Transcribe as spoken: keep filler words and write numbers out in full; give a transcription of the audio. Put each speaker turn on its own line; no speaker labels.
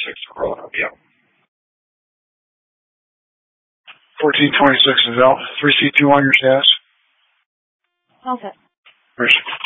twenty-six Corolla, yeah.
fourteen twenty-six is out. three C two on your status.
Okay.
Where's